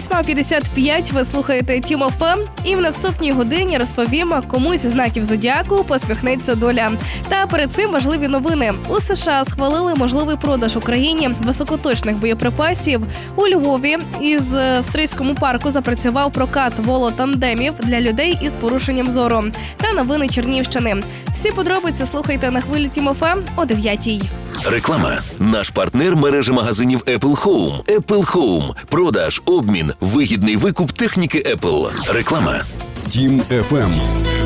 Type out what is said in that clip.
8:55 ви слухаєте Тім ФМ, і в наступній годині розповімо, кому зі знаків зодіаку посміхнеться доля. Та перед цим важливі новини. У США схвалили можливий продаж Україні високоточних боєприпасів. У Львові із австрійському парку запрацював прокат волотандемів для людей із порушенням зору. Та новини Чернігівщини. Всі подробиці слухайте на хвилі Тім ФМ о 9:00. Реклама. Наш партнер – мережа магазинів Apple Home. Apple Home. Продаж, обмін, вигідний викуп техніки Apple. Реклама. Тім ФМ.